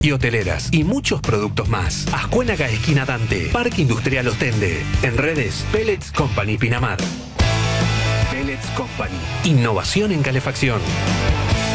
y hoteleras y muchos productos más. Ascuénaga esquina Dante, Parque Industrial Ostende. En redes, Pellets Company Pinamar. Pellets Company. Innovación en calefacción.